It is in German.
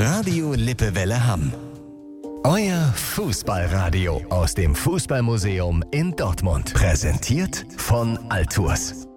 Radio Lippewelle Hamm. Euer Fußballradio aus dem Fußballmuseum in Dortmund. Präsentiert von Altours.